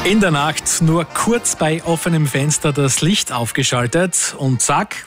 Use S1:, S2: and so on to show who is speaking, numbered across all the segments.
S1: In der Nacht nur kurz bei offenem Fenster das Licht aufgeschaltet und zack,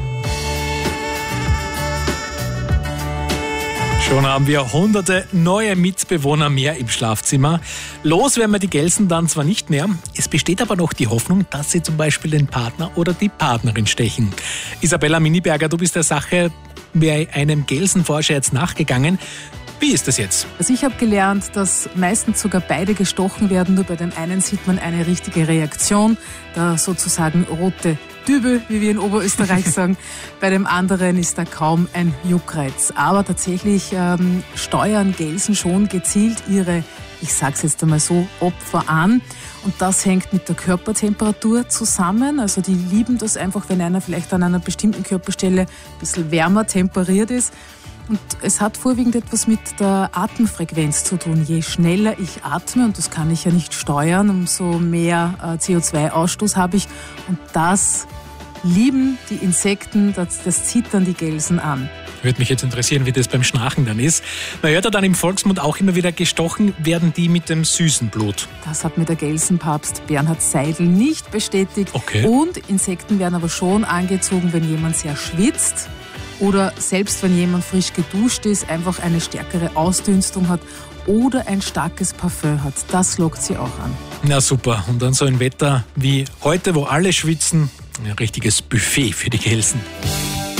S1: schon haben wir hunderte neue Mitbewohner mehr im Schlafzimmer. Los werden wir die Gelsen dann zwar nicht mehr, es besteht aber noch die Hoffnung, dass sie zum Beispiel den Partner oder die Partnerin stechen. Isabella Miniberger, du bist der Sache bei einem Gelsenforscher jetzt nachgegangen. Wie ist das jetzt?
S2: Also ich habe gelernt, dass meistens sogar beide gestochen werden. Nur bei dem einen sieht man eine richtige Reaktion, der sozusagen rote Dübel, wie wir in Oberösterreich sagen. Bei dem anderen ist da kaum ein Juckreiz. Aber tatsächlich steuern Gelsen schon gezielt ihre, ich sag's jetzt einmal so, Opfer an. Und das hängt mit der Körpertemperatur zusammen. Also die lieben das einfach, wenn einer vielleicht an einer bestimmten Körperstelle ein bisschen wärmer temperiert ist. Und es hat vorwiegend etwas mit der Atemfrequenz zu tun. Je schneller ich atme, und das kann ich ja nicht steuern, umso mehr CO2-Ausstoß habe ich. Und das lieben die Insekten, das zieht dann die Gelsen an.
S1: Würde mich jetzt interessieren, wie das beim Schnarchen dann ist. Man hört ja dann im Volksmund auch immer wieder, gestochen werden die mit dem süßen Blut.
S2: Das hat mir der Gelsenpapst Bernhard Seidel nicht bestätigt.
S1: Okay.
S2: Und Insekten werden aber schon angezogen, wenn jemand sehr schwitzt. Oder selbst wenn jemand frisch geduscht ist, einfach eine stärkere Ausdünstung hat oder ein starkes Parfüm hat. Das lockt sie auch an.
S1: Na super. Und dann so ein Wetter wie heute, wo alle schwitzen, ein richtiges Buffet für die Gelsen.